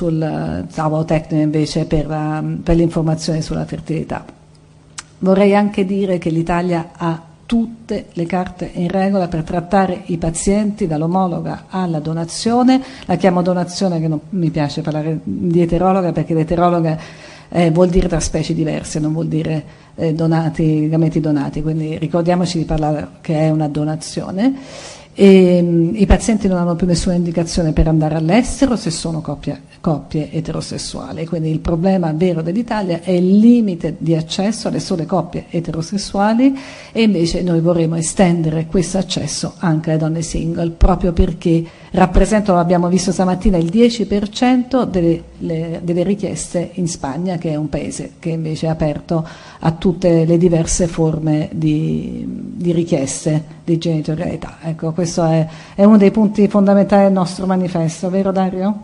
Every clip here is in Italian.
sul tavolo tecnico invece per l'informazione sulla fertilità. Vorrei anche dire che l'Italia ha tutte le carte in regola per trattare i pazienti dall'omologa alla donazione. La chiamo donazione, che non mi piace parlare di eterologa, perché l'eterologa vuol dire tra specie diverse, non vuol dire gameti donati, quindi ricordiamoci di parlare che è una donazione. E i pazienti non hanno più nessuna indicazione per andare all'estero se sono coppie eterosessuali, quindi il problema vero dell'Italia è il limite di accesso alle sole coppie eterosessuali, e invece noi vorremmo estendere questo accesso anche alle donne single, proprio perché rappresentano, abbiamo visto stamattina, il 10% delle richieste in Spagna, che è un paese che invece è aperto a tutte le diverse forme di richieste di genitorialità. Ecco, questo è uno dei punti fondamentali del nostro manifesto, vero Dario?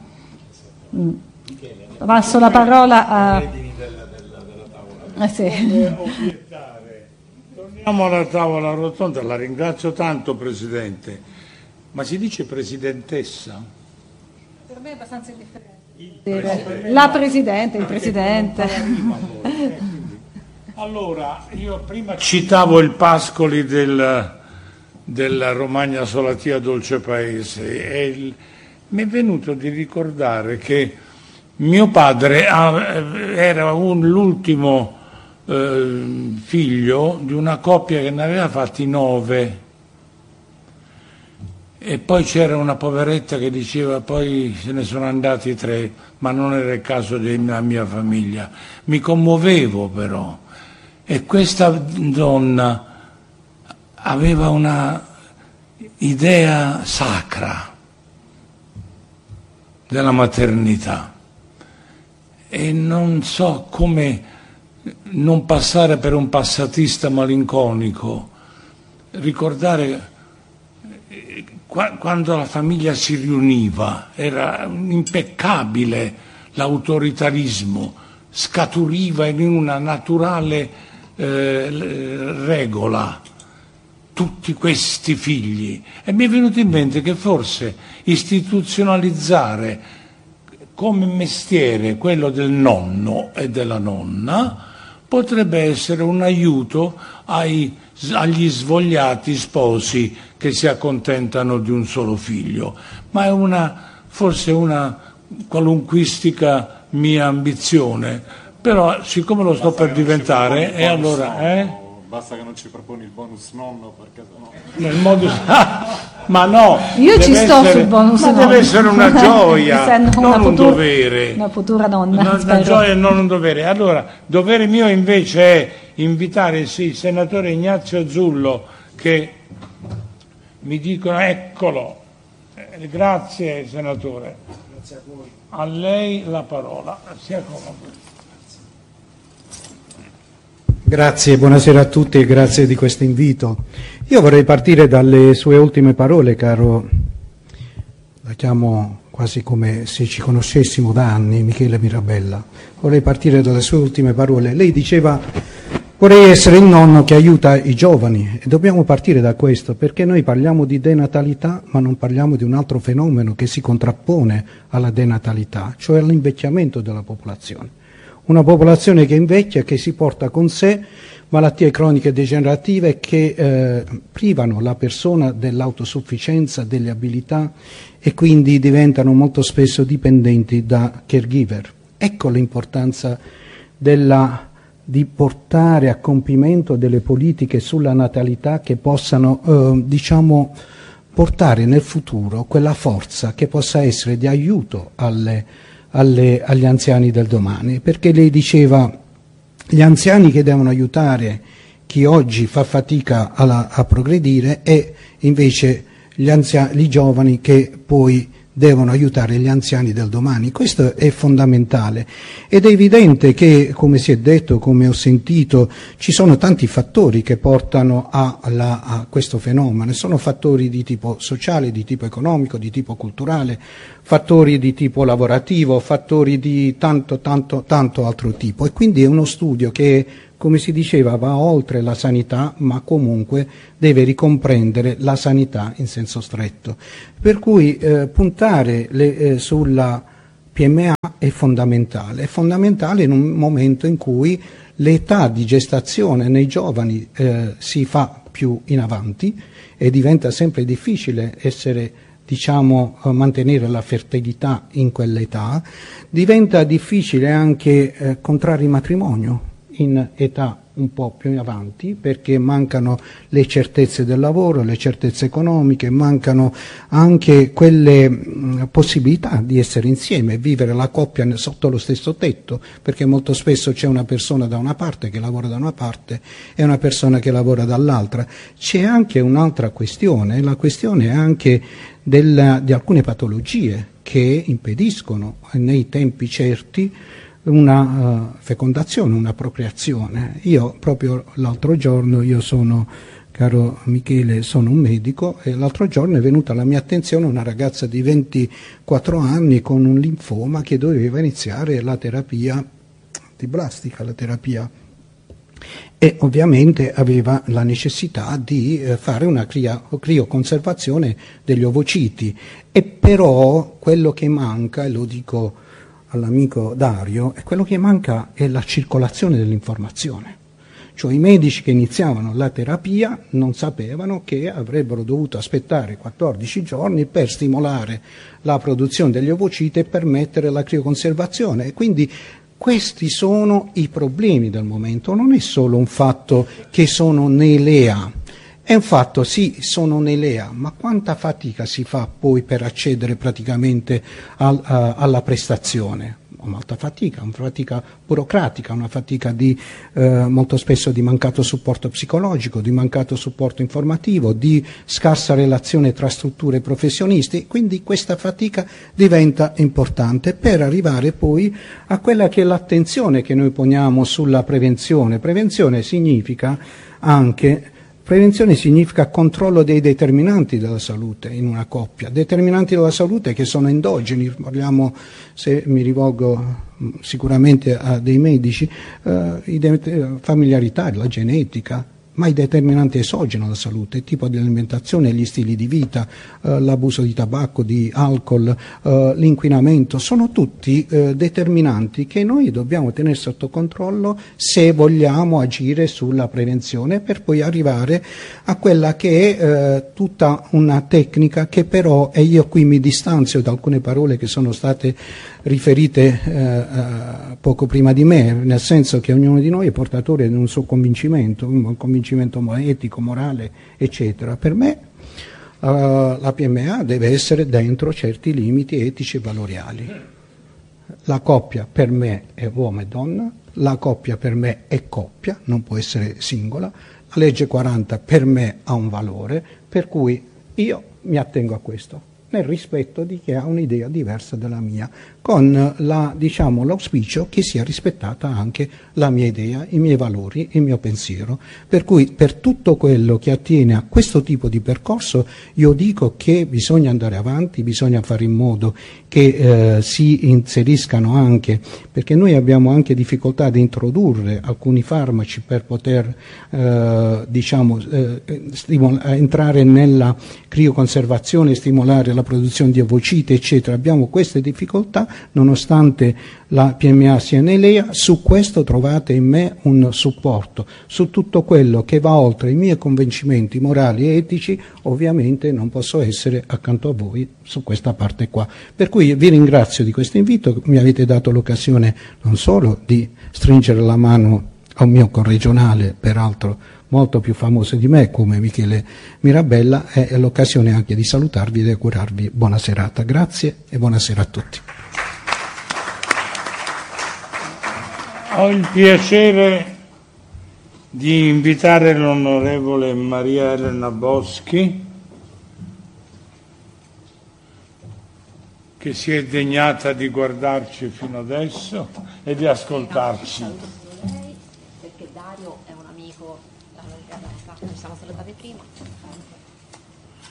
Passo la parola a... sì. Torniamo alla tavola rotonda. La ringrazio tanto, Presidente, ma si dice Presidentessa? Per me è abbastanza indifferente. La Presidente, il Presidente. Allora, io prima citavo il Pascoli della Romagna Solatia Dolce Paese e mi è venuto di ricordare che mio padre era l'ultimo figlio di una coppia che ne aveva fatti 9, e poi c'era una poveretta che diceva poi se ne sono andati 3, ma non era il caso della mia famiglia. Mi commuovevo però, e questa donna aveva una idea sacra della maternità, e non so come non passare per un passatista malinconico, ricordare quando la famiglia si riuniva, era impeccabile l'autoritarismo, scaturiva in una naturale regola tutti questi figli, e mi è venuto in mente che forse istituzionalizzare come mestiere quello del nonno e della nonna potrebbe essere un aiuto agli svogliati sposi che si accontentano di un solo figlio, ma è forse una qualunquistica mia ambizione, però siccome lo sto per diventare, e allora basta che non ci proponi il bonus nonno, perché sennò... ma no, io ci sto sul bonus nonno, deve essere una gioia, non un dovere, una futura nonna, una gioia e non un dovere. Allora, dovere mio invece è invitare il senatore Ignazio Zullo, che mi dicono eccolo, grazie senatore, grazie a voi, a lei la parola, sia comodo. Grazie, buonasera a tutti e grazie di questo invito. Io vorrei partire dalle sue ultime parole, caro, la chiamo quasi come se ci conoscessimo da anni, Michele Mirabella. Vorrei partire dalle sue ultime parole. Lei diceva: vorrei essere il nonno che aiuta i giovani, e dobbiamo partire da questo, perché noi parliamo di denatalità, ma non parliamo di un altro fenomeno che si contrappone alla denatalità, cioè l'invecchiamento della popolazione. Una popolazione che invecchia, che si porta con sé malattie croniche degenerative che privano la persona dell'autosufficienza, delle abilità, e quindi diventano molto spesso dipendenti da caregiver. Ecco l'importanza di portare a compimento delle politiche sulla natalità che possano portare nel futuro quella forza che possa essere di aiuto agli anziani del domani, perché lei diceva gli anziani che devono aiutare chi oggi fa fatica a progredire, e invece i giovani che poi devono aiutare gli anziani del domani. Questo è fondamentale, ed è evidente che, come si è detto, come ho sentito, ci sono tanti fattori che portano a questo fenomeno. Sono fattori di tipo sociale, di tipo economico, di tipo culturale, fattori di tipo lavorativo, fattori di tanto altro tipo, e quindi è uno studio che, come si diceva, va oltre la sanità, ma comunque deve ricomprendere la sanità in senso stretto. Per cui puntare sulla PMA è fondamentale in un momento in cui l'età di gestazione nei giovani si fa più in avanti e diventa sempre difficile mantenere la fertilità in quell'età, diventa difficile anche contrarre il matrimonio in età un po' più in avanti, perché mancano le certezze del lavoro, le certezze economiche, mancano anche quelle possibilità di essere insieme, vivere la coppia sotto lo stesso tetto, perché molto spesso c'è una persona da una parte che lavora da una parte e una persona che lavora dall'altra. C'è anche un'altra questione, la questione anche di alcune patologie che impediscono nei tempi certi una fecondazione, una procreazione. Io proprio l'altro giorno, caro Michele, sono un medico e l'altro giorno è venuta alla mia attenzione una ragazza di 24 anni con un linfoma che doveva iniziare la terapia antiblastica, la terapia, e ovviamente aveva la necessità di fare una crioconservazione degli ovociti, e però quello che manca, e lo dico all'amico Dario, e quello che manca è la circolazione dell'informazione. Cioè i medici che iniziavano la terapia non sapevano che avrebbero dovuto aspettare 14 giorni per stimolare la produzione degli ovociti e permettere la crioconservazione. E quindi questi sono i problemi del momento, non è solo un fatto che sono nei LEA. È un fatto, sì, sono nei LEA, ma quanta fatica si fa poi per accedere praticamente alla prestazione? Molta fatica, una fatica burocratica, una fatica molto spesso di mancato supporto psicologico, di mancato supporto informativo, di scarsa relazione tra strutture e professionisti, quindi questa fatica diventa importante per arrivare poi a quella che è l'attenzione che noi poniamo sulla prevenzione. Prevenzione significa controllo dei determinanti della salute in una coppia, determinanti della salute che sono endogeni, parliamo, se mi rivolgo sicuramente a dei medici, familiarità, la genetica, ma i determinanti esogeni della salute, il tipo di alimentazione, gli stili di vita, l'abuso di tabacco, di alcol, l'inquinamento, sono tutti determinanti che noi dobbiamo tenere sotto controllo se vogliamo agire sulla prevenzione, per poi arrivare a quella che è tutta una tecnica che però, e io qui mi distanzio da alcune parole che sono state riferite poco prima di me, nel senso che ognuno di noi è portatore di un suo convincimento, un convincimento etico, morale, eccetera. Per me la PMA deve essere dentro certi limiti etici e valoriali. La coppia per me è uomo e donna, la coppia per me è coppia, non può essere singola, la legge 40 per me ha un valore, per cui io mi attengo a questo, nel rispetto di chi ha un'idea diversa dalla mia, con l'auspicio che sia rispettata anche la mia idea, i miei valori, il mio pensiero. Per cui per tutto quello che attiene a questo tipo di percorso io dico che bisogna andare avanti, bisogna fare in modo che si inseriscano anche, perché noi abbiamo anche difficoltà ad introdurre alcuni farmaci per poter entrare nella crioconservazione, stimolare la produzione di ovociti, eccetera. Abbiamo queste difficoltà, nonostante la PMA sia nei LEA. Su questo trovate in me un supporto. Su tutto quello che va oltre i miei convincimenti morali e etici, ovviamente non posso essere accanto a voi su questa parte qua. Per cui vi ringrazio di questo invito, mi avete dato l'occasione non solo di stringere la mano a un mio corregionale, peraltro molto più famoso di me, come Michele Mirabella, è l'occasione anche di salutarvi e di augurarvi buona serata. Grazie e buonasera a tutti. Ho il piacere di invitare l'onorevole Maria Elena Boschi, che si è degnata di guardarci fino adesso e di ascoltarci. Perché Dario è un amico, ci siamo salutati prima.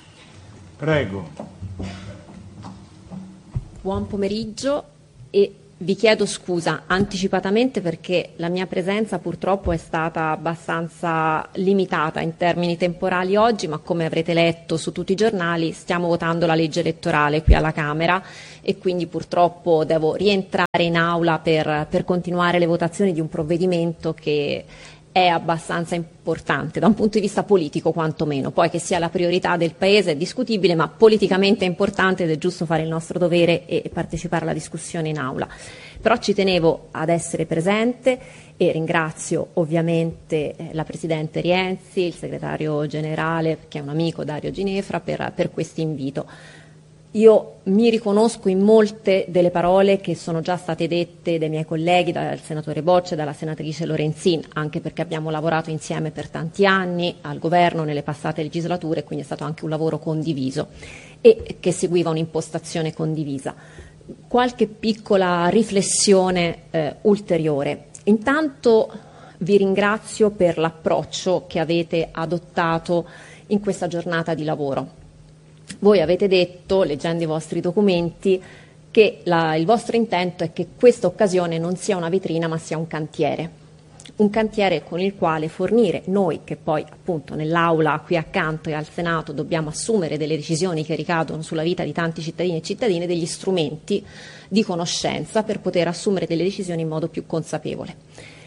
Prego. Buon pomeriggio e Vi chiedo scusa anticipatamente perché la mia presenza purtroppo è stata abbastanza limitata in termini temporali oggi, ma come avrete letto su tutti i giornali stiamo votando la legge elettorale qui alla Camera e quindi purtroppo devo rientrare in aula per continuare le votazioni di un provvedimento che è abbastanza importante da un punto di vista politico quantomeno, poi che sia la priorità del Paese è discutibile, ma politicamente è importante ed è giusto fare il nostro dovere e partecipare alla discussione in aula. Però ci tenevo ad essere presente e ringrazio ovviamente la Presidente Rienzi, il Segretario Generale, che è un amico, Dario Ginefra, per questo invito. Io mi riconosco in molte delle parole che sono già state dette dai miei colleghi, dal senatore Boccia e dalla senatrice Lorenzin, anche perché abbiamo lavorato insieme per tanti anni al governo nelle passate legislature, quindi è stato anche un lavoro condiviso e che seguiva un'impostazione condivisa. Qualche piccola riflessione ulteriore. Intanto vi ringrazio per l'approccio che avete adottato in questa giornata di lavoro. Voi avete detto, leggendo i vostri documenti, che il vostro intento è che questa occasione non sia una vetrina ma sia un cantiere con il quale fornire noi, che poi appunto nell'aula qui accanto e al Senato dobbiamo assumere delle decisioni che ricadono sulla vita di tanti cittadini e cittadine, degli strumenti di conoscenza per poter assumere delle decisioni in modo più consapevole.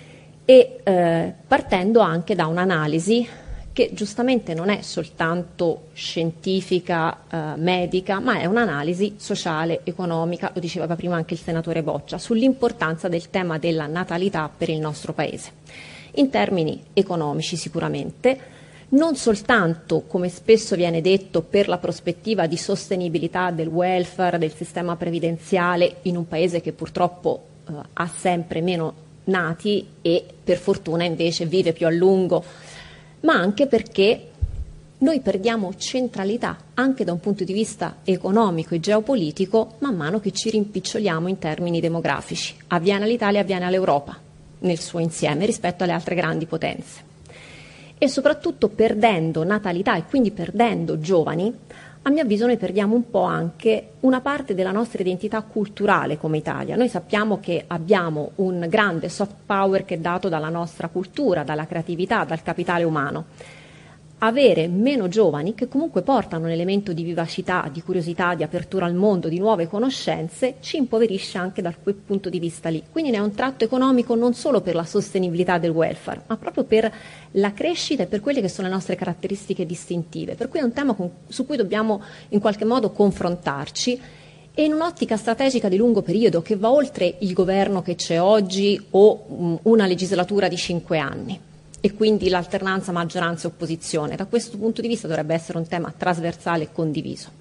E partendo anche da un'analisi che giustamente non è soltanto scientifica, medica, ma è un'analisi sociale, economica, lo diceva prima anche il senatore Boccia, sull'importanza del tema della natalità per il nostro Paese. In termini economici sicuramente, non soltanto, come spesso viene detto, per la prospettiva di sostenibilità del welfare, del sistema previdenziale in un Paese che purtroppo ha sempre meno nati e per fortuna invece vive più a lungo, ma anche perché noi perdiamo centralità anche da un punto di vista economico e geopolitico man mano che ci rimpiccioliamo in termini demografici. Avviene all'Italia, avviene all'Europa nel suo insieme rispetto alle altre grandi potenze. E soprattutto perdendo natalità e quindi perdendo giovani, a mio avviso noi perdiamo un po' anche una parte della nostra identità culturale come Italia. Noi sappiamo che abbiamo un grande soft power che è dato dalla nostra cultura, dalla creatività, dal capitale umano. Avere meno giovani che comunque portano un elemento di vivacità, di curiosità, di apertura al mondo, di nuove conoscenze, ci impoverisce anche da quel punto di vista lì. Quindi ne è un tratto economico non solo per la sostenibilità del welfare, ma proprio per la crescita e per quelle che sono le nostre caratteristiche distintive. Per cui è un tema su cui dobbiamo in qualche modo confrontarci e in un'ottica strategica di lungo periodo che va oltre il governo che c'è oggi o una legislatura di 5 anni. E quindi l'alternanza maggioranza e opposizione. Da questo punto di vista dovrebbe essere un tema trasversale e condiviso.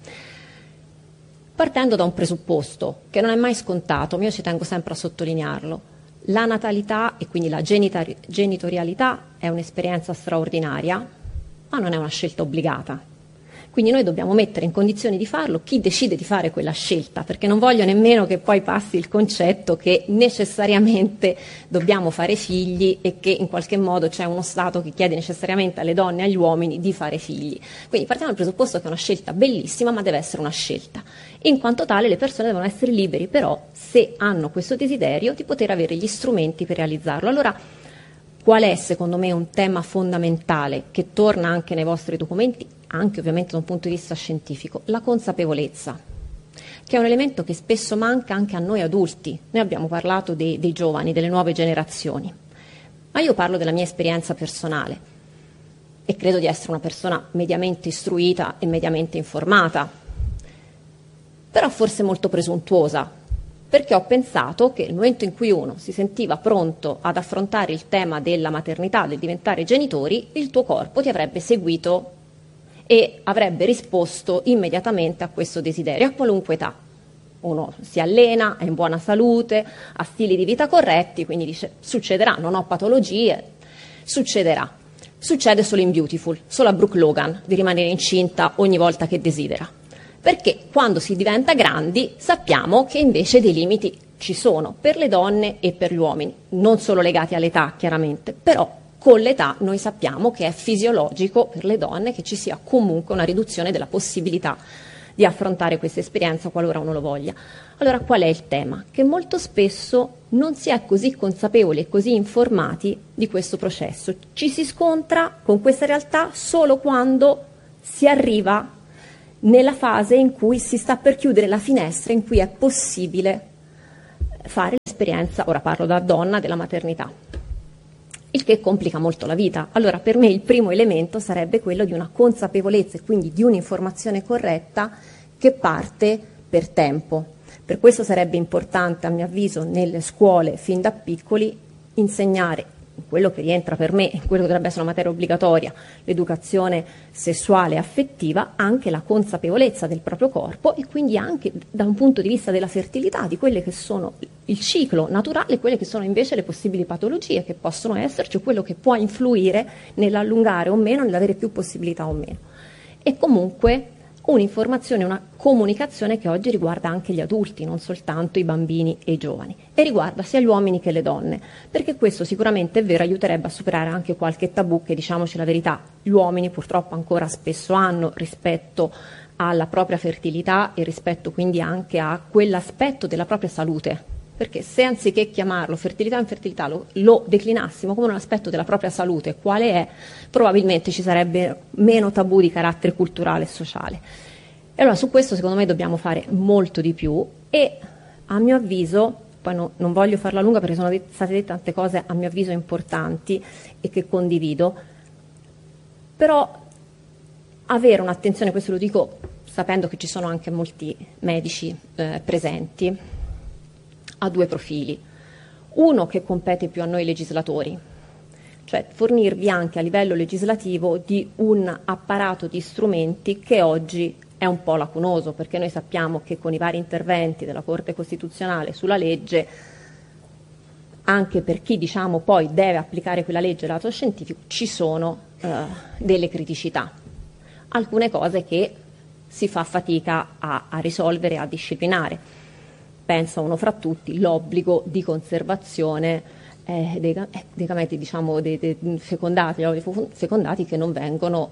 Partendo da un presupposto che non è mai scontato, ma io ci tengo sempre a sottolinearlo, la natalità e quindi la genitorialità è un'esperienza straordinaria, ma non è una scelta obbligata. Quindi noi dobbiamo mettere in condizioni di farlo chi decide di fare quella scelta, perché non voglio nemmeno che poi passi il concetto che necessariamente dobbiamo fare figli e che in qualche modo c'è uno Stato che chiede necessariamente alle donne e agli uomini di fare figli. Quindi partiamo dal presupposto che è una scelta bellissima, ma deve essere una scelta. In quanto tale le persone devono essere liberi però, se hanno questo desiderio, di poter avere gli strumenti per realizzarlo. Allora, qual è secondo me un tema fondamentale che torna anche nei vostri documenti, anche ovviamente da un punto di vista scientifico? La consapevolezza, che è un elemento che spesso manca anche a noi adulti. Noi abbiamo parlato dei giovani, delle nuove generazioni, ma io parlo della mia esperienza personale e credo di essere una persona mediamente istruita e mediamente informata, però forse molto presuntuosa, perché ho pensato che nel momento in cui uno si sentiva pronto ad affrontare il tema della maternità, del diventare genitori, il tuo corpo ti avrebbe seguito e avrebbe risposto immediatamente a questo desiderio, a qualunque età. Uno si allena, è in buona salute, ha stili di vita corretti, quindi dice succederà, non ho patologie, succederà. Succede solo in Beautiful, solo a Brooke Logan di rimanere incinta ogni volta che desidera. Perché quando si diventa grandi sappiamo che invece dei limiti ci sono per le donne e per gli uomini, non solo legati all'età chiaramente, però con l'età noi sappiamo che è fisiologico per le donne che ci sia comunque una riduzione della possibilità di affrontare questa esperienza qualora uno lo voglia. Allora qual è il tema? Che molto spesso non si è così consapevoli e così informati di questo processo. Ci si scontra con questa realtà solo quando si arriva nella fase in cui si sta per chiudere la finestra in cui è possibile fare l'esperienza, ora parlo da donna, della maternità, il che complica molto la vita. Allora per me il primo elemento sarebbe quello di una consapevolezza e quindi di un'informazione corretta che parte per tempo. Per questo sarebbe importante, a mio avviso, nelle scuole fin da piccoli insegnare quello che rientra per me, quello che dovrebbe essere una materia obbligatoria, l'educazione sessuale e affettiva, anche la consapevolezza del proprio corpo e quindi anche da un punto di vista della fertilità, di quelle che sono il ciclo naturale e quelle che sono invece le possibili patologie che possono esserci o quello che può influire nell'allungare o meno, nell'avere più possibilità o meno. E comunque un'informazione, una comunicazione che oggi riguarda anche gli adulti, non soltanto i bambini e i giovani, e riguarda sia gli uomini che le donne, perché questo sicuramente è vero, aiuterebbe a superare anche qualche tabù che, diciamoci la verità, gli uomini purtroppo ancora spesso hanno rispetto alla propria fertilità e rispetto quindi anche a quell'aspetto della propria salute. Perché se anziché chiamarlo fertilità e infertilità lo declinassimo come un aspetto della propria salute, quale è, probabilmente ci sarebbe meno tabù di carattere culturale e sociale. E allora su questo secondo me dobbiamo fare molto di più e a mio avviso, poi non voglio farla lunga perché sono state dette tante cose a mio avviso importanti e che condivido, però avere un'attenzione, questo lo dico sapendo che ci sono anche molti medici presenti, ha due profili. Uno che compete più a noi legislatori, cioè fornirvi anche a livello legislativo di un apparato di strumenti che oggi è un po' lacunoso, perché noi sappiamo che con i vari interventi della Corte Costituzionale sulla legge, anche per chi diciamo poi deve applicare quella legge lato scientifico, ci sono delle criticità, alcune cose che si fa fatica a risolvere, a disciplinare. Penso uno fra tutti, l'obbligo di conservazione dei gameti, diciamo, dei fecondati, fecondati che non vengono,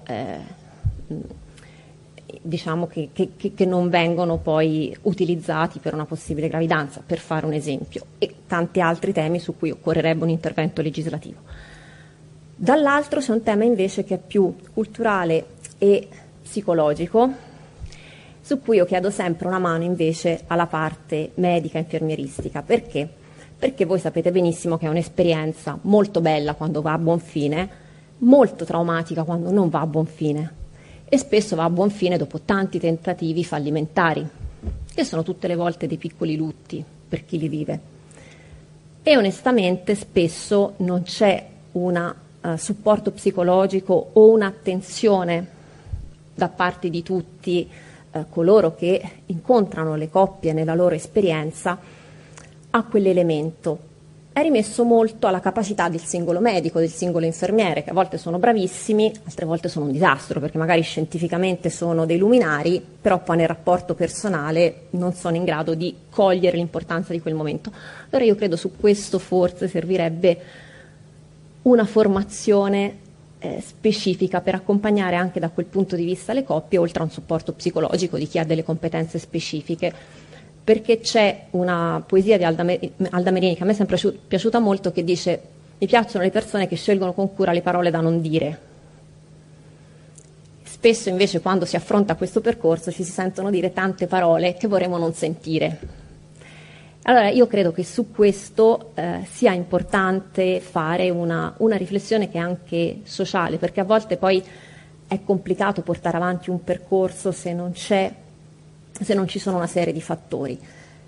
diciamo che non vengono poi utilizzati per una possibile gravidanza, per fare un esempio, e tanti altri temi su cui occorrerebbe un intervento legislativo. Dall'altro c'è un tema invece che è più culturale e psicologico, su cui io chiedo sempre una mano invece alla parte medica e infermieristica. Perché? Perché voi sapete benissimo che è un'esperienza molto bella quando va a buon fine, molto traumatica quando non va a buon fine e spesso va a buon fine dopo tanti tentativi fallimentari, che sono tutte le volte dei piccoli lutti per chi li vive. E onestamente spesso non c'è un supporto psicologico o un'attenzione da parte di tutti coloro che incontrano le coppie nella loro esperienza a quell'elemento. È rimesso molto alla capacità del singolo medico, del singolo infermiere, che a volte sono bravissimi, altre volte sono un disastro, perché magari scientificamente sono dei luminari, però poi nel rapporto personale non sono in grado di cogliere l'importanza di quel momento. Allora io credo su questo forse servirebbe una formazione specifica per accompagnare anche da quel punto di vista le coppie, oltre a un supporto psicologico di chi ha delle competenze specifiche, perché c'è una poesia di Alda Merini che a me è sempre piaciuta molto, che dice: mi piacciono le persone che scelgono con cura le parole da non dire. Spesso invece quando si affronta questo percorso ci si sentono dire tante parole che vorremmo non sentire. Allora io credo che su questo sia importante fare una riflessione che è anche sociale, perché a volte poi è complicato portare avanti un percorso se non ci sono una serie di fattori.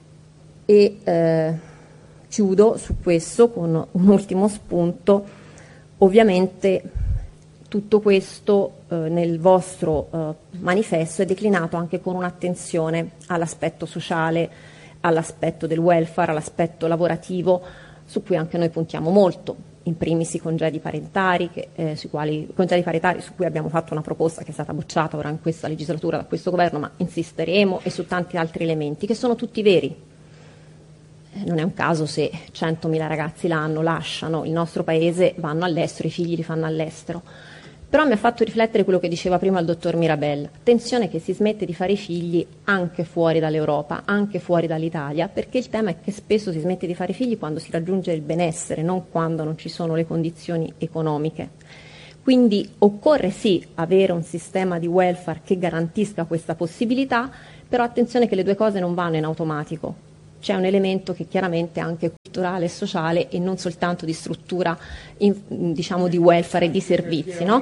E chiudo su questo con un ultimo spunto. Ovviamente tutto questo nel vostro manifesto è declinato anche con un'attenzione all'aspetto sociale, all'aspetto del welfare, all'aspetto lavorativo, su cui anche noi puntiamo molto, in primis i congedi parentali, su cui abbiamo fatto una proposta che è stata bocciata ora in questa legislatura da questo governo, ma insisteremo, e su tanti altri elementi che sono tutti veri. Non è un caso se 100.000 ragazzi l'anno lasciano il nostro paese, vanno all'estero, i figli li fanno all'estero. Però mi ha fatto riflettere quello che diceva prima il dottor Mirabella. Attenzione che si smette di fare i figli anche fuori dall'Europa, anche fuori dall'Italia, perché il tema è che spesso si smette di fare figli quando si raggiunge il benessere, non quando non ci sono le condizioni economiche. Quindi occorre sì avere un sistema di welfare che garantisca questa possibilità, però attenzione che le due cose non vanno in automatico. C'è un elemento che chiaramente è anche culturale e sociale e non soltanto di struttura diciamo di welfare e di servizi, no?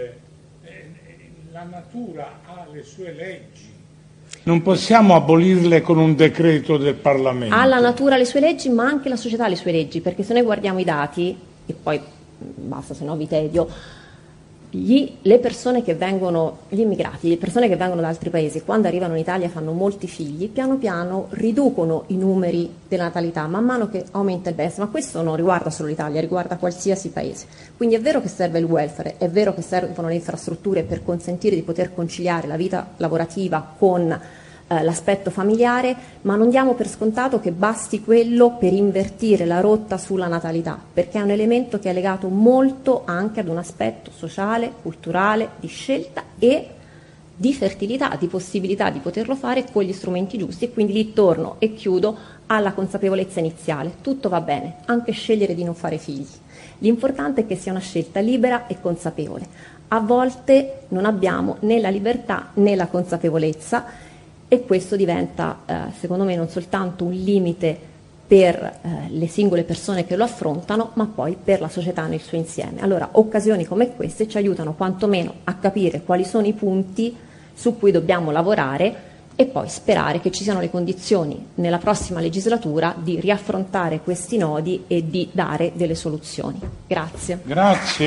La natura ha le sue leggi. Non possiamo abolirle con un decreto del Parlamento. Ha la natura le sue leggi, ma anche la società le sue leggi, perché se noi guardiamo i dati, e poi basta, se no vi tedio, le persone che vengono, gli immigrati, le persone che vengono da altri paesi, quando arrivano in Italia fanno molti figli, piano piano riducono i numeri della natalità, man mano che aumenta il benessere, ma questo non riguarda solo l'Italia, riguarda qualsiasi paese. Quindi è vero che serve il welfare, è vero che servono le infrastrutture per consentire di poter conciliare la vita lavorativa con l'aspetto familiare, ma non diamo per scontato che basti quello per invertire la rotta sulla natalità, perché è un elemento che è legato molto anche ad un aspetto sociale, culturale, di scelta e di fertilità, di possibilità di poterlo fare con gli strumenti giusti. E quindi lì torno e chiudo alla consapevolezza iniziale: tutto va bene, anche scegliere di non fare figli, l'importante è che sia una scelta libera e consapevole. A volte non abbiamo né la libertà né la consapevolezza, e questo diventa, secondo me, non soltanto un limite per le singole persone che lo affrontano, ma poi per la società nel suo insieme. Allora, occasioni come queste ci aiutano quantomeno a capire quali sono i punti su cui dobbiamo lavorare e poi sperare che ci siano le condizioni nella prossima legislatura di riaffrontare questi nodi e di dare delle soluzioni. Grazie. Grazie.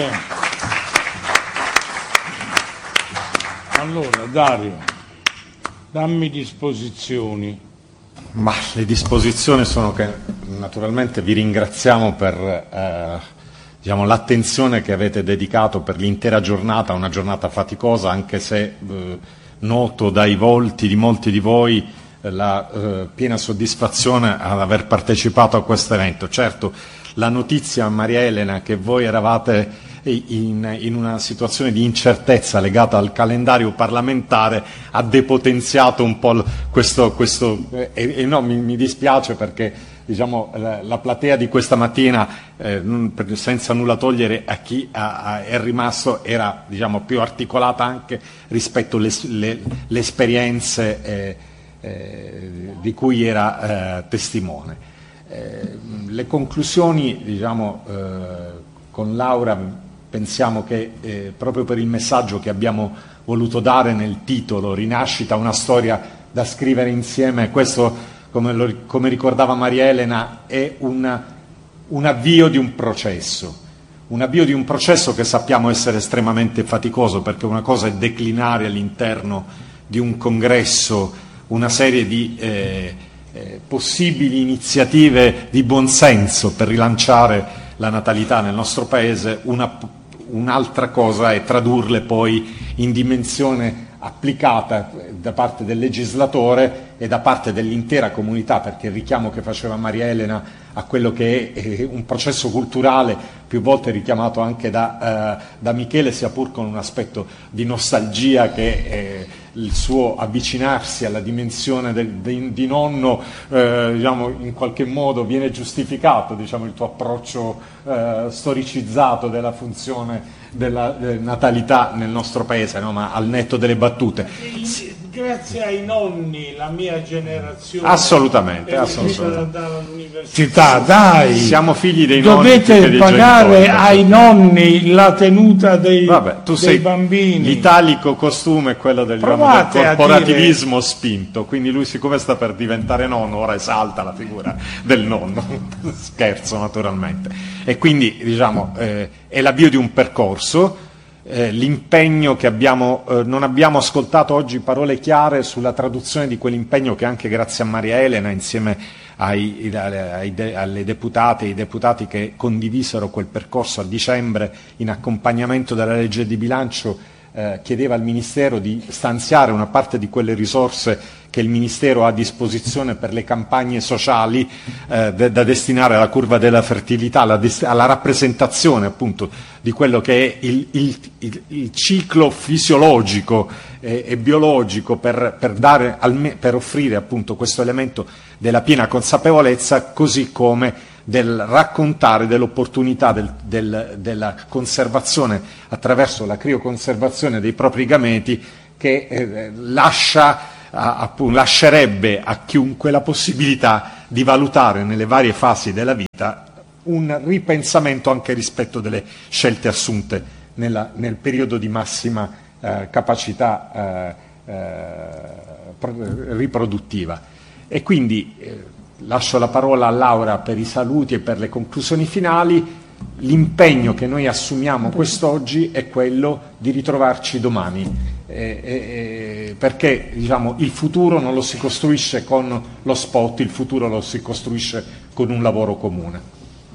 Allora, Dario, dammi disposizioni. Ma le disposizioni sono che naturalmente vi ringraziamo per diciamo, l'attenzione che avete dedicato per l'intera giornata, una giornata faticosa, anche se noto dai volti di molti di voi la piena soddisfazione ad aver partecipato a questo evento. Certo, la notizia a Maria Elena che voi eravate in una situazione di incertezza legata al calendario parlamentare ha depotenziato un po' questo no, mi dispiace perché diciamo, la platea di questa mattina, senza nulla togliere a chi è rimasto, era diciamo, più articolata anche rispetto alle esperienze di cui era testimone. Le conclusioni, diciamo, con Laura pensiamo che proprio per il messaggio che abbiamo voluto dare nel titolo, Rinascita, una storia da scrivere insieme, questo, come ricordava Maria Elena, è un avvio di un processo. Un avvio di un processo che sappiamo essere estremamente faticoso, perché una cosa è declinare all'interno di un congresso una serie di possibili iniziative di buonsenso per rilanciare la natalità nel nostro Paese, un'altra cosa è tradurle poi in dimensione applicata da parte del legislatore e da parte dell'intera comunità, perché il richiamo che faceva Maria Elena a quello che è un processo culturale, più volte richiamato anche da Michele, sia pur con un aspetto di nostalgia che il suo avvicinarsi alla dimensione di nonno, diciamo, in qualche modo viene giustificato, diciamo, il tuo approccio storicizzato della funzione della natalità nel nostro paese, no? Ma al netto delle battute. Grazie ai nonni, la mia generazione assolutamente all'università, dai, siamo figli dei dovete nonni, pagare genitori, ai nonni la tenuta dei sei bambini. L'italico costume è quello del corporativismo spinto, quindi lui, siccome sta per diventare nonno, ora esalta la figura del nonno. Scherzo, naturalmente. E quindi diciamo è l'avvio di un percorso. L'impegno che non abbiamo ascoltato oggi parole chiare sulla traduzione di quell'impegno che anche grazie a Maria Elena, insieme alle deputate e ai deputati che condivisero quel percorso a dicembre in accompagnamento della legge di bilancio, chiedeva al Ministero di stanziare una parte di quelle risorse che il Ministero ha a disposizione per le campagne sociali da destinare alla curva della fertilità, alla rappresentazione appunto di quello che è il ciclo fisiologico e biologico per offrire appunto questo elemento della piena consapevolezza, così come del raccontare dell'opportunità della conservazione attraverso la crioconservazione dei propri gameti, che lascerebbe a chiunque la possibilità di valutare nelle varie fasi della vita un ripensamento anche rispetto delle scelte assunte nel periodo di massima capacità riproduttiva. E quindi lascio la parola a Laura per i saluti e per le conclusioni finali. L'impegno che noi assumiamo quest'oggi è quello di ritrovarci domani, perché diciamo, il futuro non lo si costruisce con lo spot, il futuro lo si costruisce con un lavoro comune.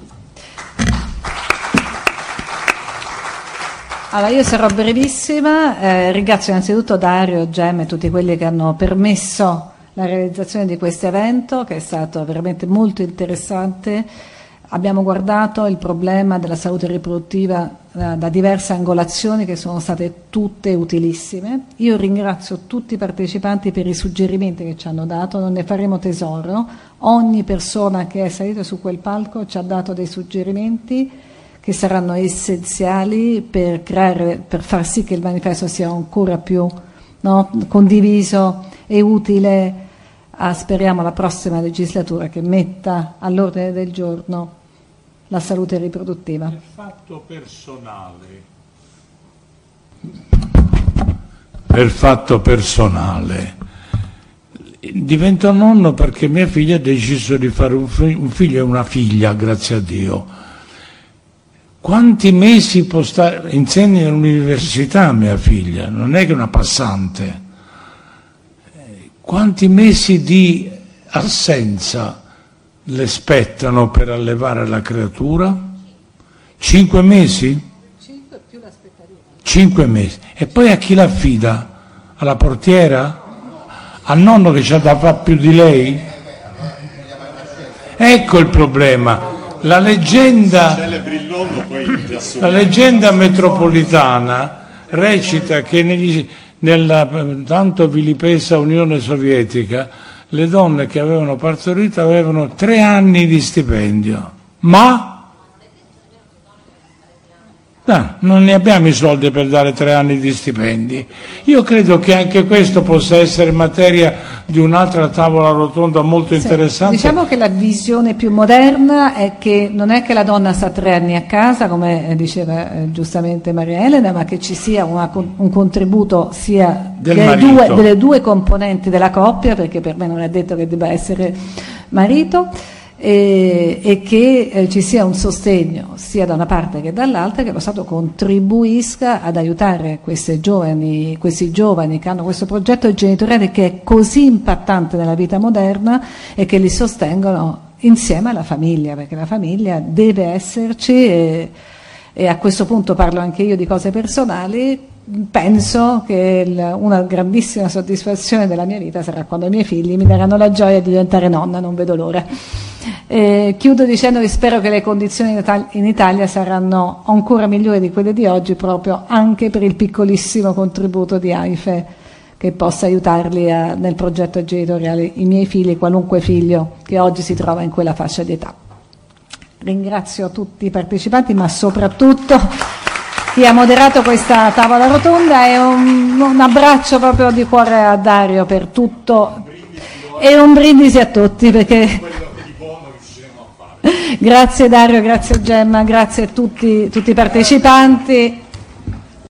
Allora, io sarò brevissima, ringrazio innanzitutto Dario, Gemma e tutti quelli che hanno permesso la realizzazione di questo evento, che è stato veramente molto interessante. Abbiamo guardato il problema della salute riproduttiva da diverse angolazioni che sono state tutte utilissime. Io ringrazio tutti i partecipanti per i suggerimenti che ci hanno dato, non ne faremo tesoro. Ogni persona che è salita su quel palco ci ha dato dei suggerimenti che saranno essenziali per far sì che il manifesto sia ancora più condiviso e utile speriamo la prossima legislatura, che metta all'ordine del giorno la salute riproduttiva. Per fatto personale divento nonno perché mia figlia ha deciso di fare un figlio e una figlia, grazie a Dio. Quanti mesi può stare? Insegna all'università mia figlia, non è che una passante. Quanti mesi di assenza le spettano per allevare la creatura? 5 mesi? 5 più l'aspettativa. 5 mesi. E poi a chi l'affida? Alla portiera? Al nonno che c'ha da fare più di lei? Ecco il problema. La leggenda metropolitana recita che nella tanto vilipesa Unione Sovietica le donne che avevano partorito avevano 3 anni di stipendio, ma non ne abbiamo i soldi per dare 3 anni di stipendi. Io credo che anche questo possa essere materia di un'altra tavola rotonda molto interessante. Diciamo che la visione più moderna è che non è che la donna sta 3 anni a casa, come diceva giustamente Maria Elena, ma che ci sia un contributo sia delle due componenti della coppia, perché per me non è detto che debba essere marito, e che ci sia un sostegno sia da una parte che dall'altra, che lo Stato contribuisca ad aiutare questi giovani che hanno questo progetto genitoriale che è così impattante nella vita moderna e che li sostengono insieme alla famiglia, perché la famiglia deve esserci e a questo punto parlo anche io di cose personali. Penso che una grandissima soddisfazione della mia vita sarà quando i miei figli mi daranno la gioia di diventare nonna, non vedo l'ora. Chiudo dicendo che spero che le condizioni in Italia saranno ancora migliori di quelle di oggi, proprio anche per il piccolissimo contributo di AIFE che possa aiutarli nel progetto genitoriale, i miei figli, qualunque figlio che oggi si trova in quella fascia di età. Ringrazio tutti i partecipanti, ma soprattutto chi ha moderato questa tavola rotonda, e un abbraccio proprio di cuore a Dario per tutto e un brindisi a tutti, perché grazie Dario, grazie Gemma, grazie a tutti i partecipanti.